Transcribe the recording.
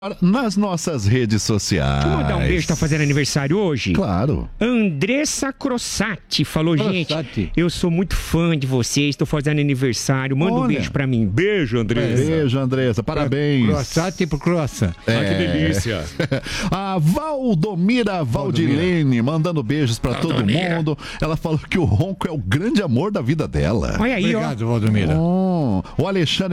nas nossas redes sociais. Vou mandar um beijo, tá fazendo aniversário hoje? Claro. Andressa Crossati falou, gente, eu sou muito fã de vocês, tô fazendo aniversário, manda um beijo pra mim. Beijo, Andressa. Beijo, Andressa, parabéns. Crossati pro croissant. Que delícia. A Valdomira Valdilene mandando beijos pra todo mundo. Ela falou que o ronco é o grande amor da vida dela. Olha aí, Obrigado, Valdomira. O Alexandre